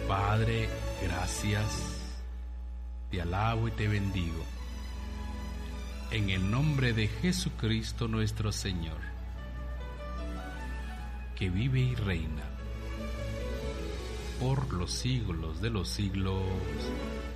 Padre, gracias, te alabo y te bendigo. En el nombre de Jesucristo nuestro Señor, que vive y reina por los siglos de los siglos.